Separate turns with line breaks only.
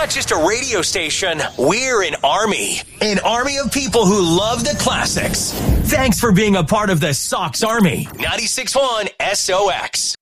not just a radio station, we're an army. An army of people who love the classics. Thanks for being a part of the Sox Army. 96.1 SOX.